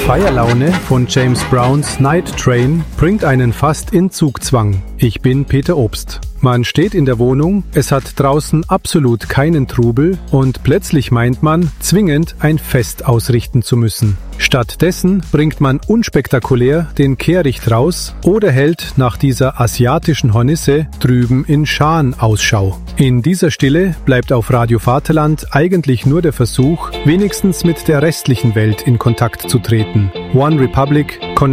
Feierlaune von James Browns Night Train bringt einen fast in Zugzwang. Ich bin Peter Obst. Man steht in der Wohnung, es hat draußen absolut keinen Trubel und plötzlich meint man, zwingend ein Fest ausrichten zu müssen. Stattdessen bringt man unspektakulär den Kehricht raus oder hält nach dieser asiatischen Hornisse drüben in Schaan Ausschau. In dieser Stille bleibt auf Radio Vaterland eigentlich nur der Versuch, wenigstens mit der restlichen Welt in Kontakt zu treten. One Republic